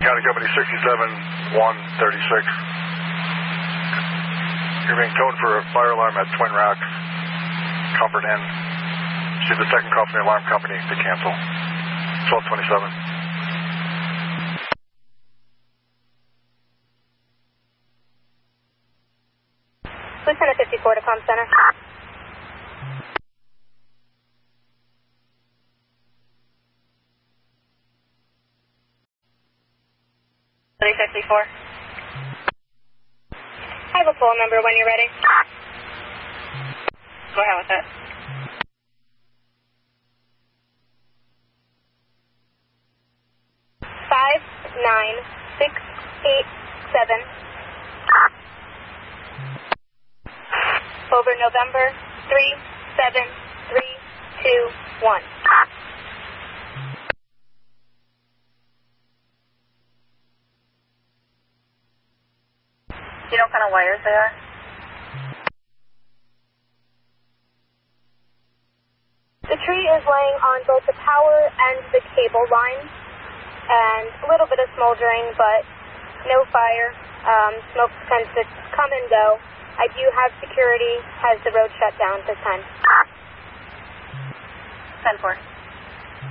County Company 67-136. You're being towed for a fire alarm at Twin Rocks, Comfort Inn. See the second call from the alarm company to cancel. 1227. Lieutenant 54 to comm center. .54. I have a phone number when you're ready. Go ahead with it. Five 9-6-8-7. Over November 3-7-3-2-1. Do you know what kind of wires they are? The tree is laying on both the power and the cable lines, and a little bit of smoldering, but no fire. Smoke tends to come and go. I do have security. Has the road shut down this time? 10-4.